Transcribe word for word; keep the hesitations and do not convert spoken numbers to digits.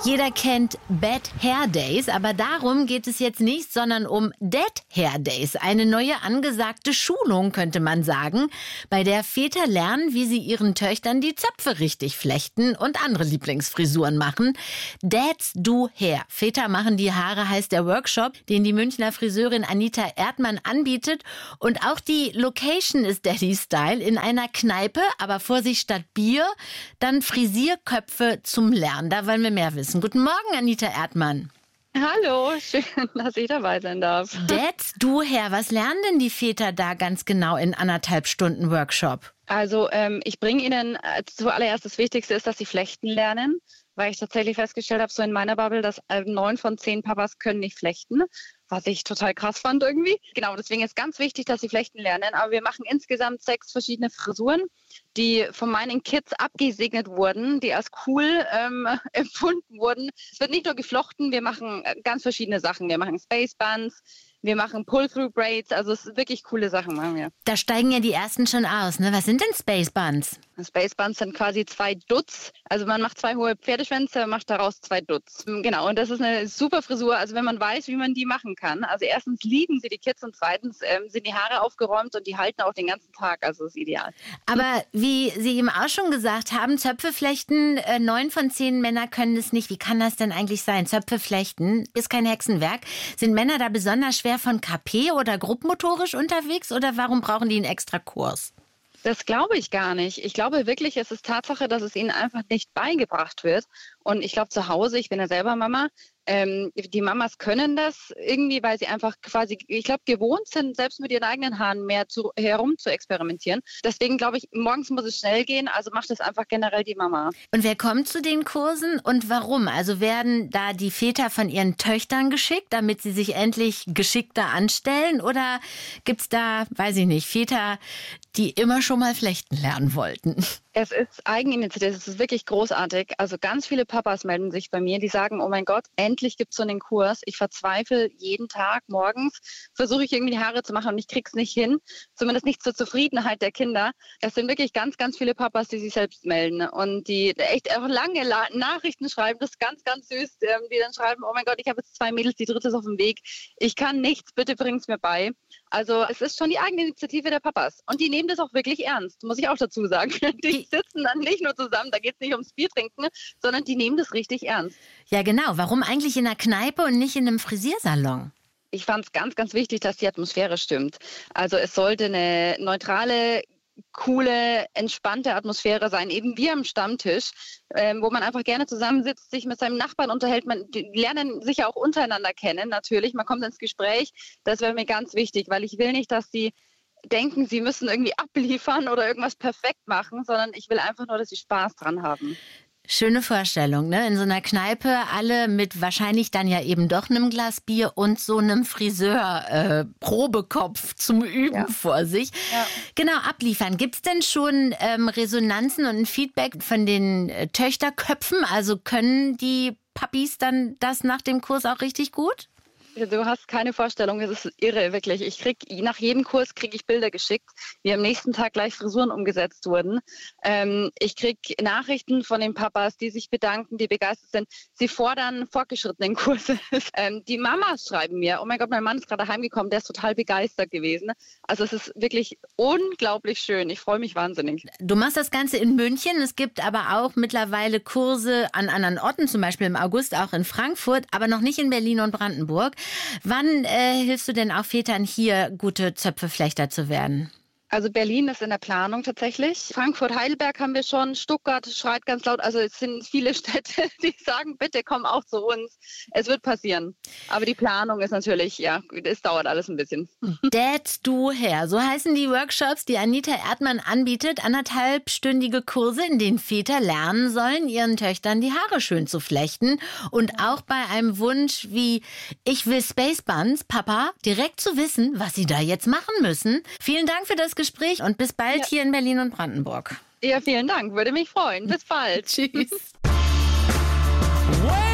Jeder kennt Bad Hair Days, aber darum geht es jetzt nicht, sondern um Dead Hair Days. Eine neue angesagte Schulung, könnte man sagen, bei der Väter lernen, wie sie ihren Töchtern die Zöpfe richtig flechten und andere Lieblingsfrisuren machen. Dads Do Hair. Väter machen die Haare heißt der Workshop, den die Münchner Friseurin Anita Erdmann anbietet. Und auch die Location ist Daddy Style in einer Kneipe, aber vor sich statt Bier dann Frisierköpfe zum Lernen. Da wollen wir mehr wissen. Guten Morgen, Anita Erdmann. Hallo, schön, dass ich dabei sein darf. Dads Do Hair, was lernen denn die Väter da ganz genau in anderthalb Stunden Workshop? Also ähm, ich bringe Ihnen äh, zuallererst das Wichtigste ist, dass Sie flechten lernen, weil ich tatsächlich festgestellt habe, so in meiner Bubble, dass äh, neun von zehn Papas können nicht flechten, was ich total krass fand irgendwie. Genau, deswegen ist ganz wichtig, dass Sie flechten lernen. Aber wir machen insgesamt sechs verschiedene Frisuren, die von meinen Kids abgesegnet wurden, die als cool ähm, empfunden wurden. Es wird nicht nur geflochten, wir machen ganz verschiedene Sachen. Wir machen Space Buns, wir machen Pull-Through-Braids, also es sind wirklich coole Sachen machen wir. Da steigen ja die ersten schon aus, ne? Was sind denn Space Buns? Space Buns sind quasi zwei Dutz. Also man macht zwei hohe Pferdeschwänze, macht daraus zwei Dutz. Genau, und das ist eine super Frisur, also wenn man weiß, wie man die machen kann. Also erstens lieben sie die Kids und zweitens ähm, sind die Haare aufgeräumt und die halten auch den ganzen Tag, also das ist ideal. Aber wie Sie eben auch schon gesagt haben, Zöpfe flechten, äh, neun von zehn Männer können es nicht. Wie kann das denn eigentlich sein? Zöpfe flechten ist kein Hexenwerk. Sind Männer da besonders schwer von K P oder grobmotorisch unterwegs oder warum brauchen die einen extra Kurs? Das glaube ich gar nicht. Ich glaube wirklich, es ist Tatsache, dass es ihnen einfach nicht beigebracht wird. Und ich glaube zu Hause, ich bin ja selber Mama, ähm, die Mamas können das irgendwie, weil sie einfach quasi, ich glaube, gewohnt sind, selbst mit ihren eigenen Haaren mehr zu, herum zu experimentieren. Deswegen glaube ich, morgens muss es schnell gehen, also macht es einfach generell die Mama. Und wer kommt zu den Kursen und warum? Also werden da die Väter von ihren Töchtern geschickt, damit sie sich endlich geschickter anstellen? Oder gibt es da, weiß ich nicht, Väter, die immer schon mal flechten lernen wollten? Es ist Eigeninitiative, es ist wirklich großartig. Also ganz viele Papas melden sich bei mir, die sagen, oh mein Gott, endlich gibt es so einen Kurs. Ich verzweifle jeden Tag morgens, versuche ich irgendwie die Haare zu machen und ich krieg's nicht hin. Zumindest nicht zur Zufriedenheit der Kinder. Es sind wirklich ganz, ganz viele Papas, die sich selbst melden und die echt auch lange La- Nachrichten schreiben. Das ist ganz, ganz süß, die dann schreiben, oh mein Gott, ich habe jetzt zwei Mädels, die dritte ist auf dem Weg. Ich kann nichts, bitte bring's mir bei. Also es ist schon die Eigeninitiative der Papas. Und die nehmen das auch wirklich ernst, muss ich auch dazu sagen. Die sitzen dann nicht nur zusammen, da geht es nicht ums Bier trinken, sondern die nehmen das richtig ernst. Ja genau, warum eigentlich in einer Kneipe und nicht in einem Frisiersalon? Ich fand es ganz, ganz wichtig, dass die Atmosphäre stimmt. Also es sollte eine neutrale, coole, entspannte Atmosphäre sein, eben wie am Stammtisch, ähm, wo man einfach gerne zusammensitzt, sich mit seinem Nachbarn unterhält. Man die lernen sich ja auch untereinander kennen, natürlich. Man kommt ins Gespräch. Das wäre mir ganz wichtig, weil ich will nicht, dass die denken, sie müssen irgendwie abliefern oder irgendwas perfekt machen, sondern ich will einfach nur, dass sie Spaß dran haben. Schöne Vorstellung, ne? In so einer Kneipe, alle mit wahrscheinlich dann ja eben doch einem Glas Bier und so einem Friseur-Probekopf äh, zum Üben ja. vor sich. Ja. Genau, abliefern. Gibt es denn schon ähm, Resonanzen und ein Feedback von den äh, Töchterköpfen? Also können die Papis dann das nach dem Kurs auch richtig gut? Du hast keine Vorstellung, es ist irre, wirklich. Ich krieg, nach jedem Kurs kriege ich Bilder geschickt, wie am nächsten Tag gleich Frisuren umgesetzt wurden. Ähm, ich kriege Nachrichten von den Papas, die sich bedanken, die begeistert sind. Sie fordern fortgeschrittenen Kurse. ähm, die Mamas schreiben mir, oh mein Gott, mein Mann ist gerade heimgekommen, der ist total begeistert gewesen. Also es ist wirklich unglaublich schön. Ich freue mich wahnsinnig. Du machst das Ganze in München. Es gibt aber auch mittlerweile Kurse an anderen Orten, zum Beispiel im August auch in Frankfurt, aber noch nicht in Berlin und Brandenburg. Wann äh, hilfst du denn auch Vätern hier, gute Zöpfeflechter zu werden? Also Berlin ist in der Planung tatsächlich. Frankfurt, Heidelberg haben wir schon. Stuttgart schreit ganz laut. Also es sind viele Städte, die sagen, bitte komm auch zu uns. Es wird passieren. Aber die Planung ist natürlich, ja, es dauert alles ein bisschen. Dads Do Hair, so heißen die Workshops, die Anita Erdmann anbietet. Anderthalbstündige Kurse, in denen Väter lernen sollen, ihren Töchtern die Haare schön zu flechten. Und auch bei einem Wunsch wie, ich will Space Buns, Papa, direkt zu wissen, was sie da jetzt machen müssen. Vielen Dank für das Gespräch und bis bald ja. hier in Berlin und Brandenburg. Ja, vielen Dank. Würde mich freuen. Bis bald. Tschüss.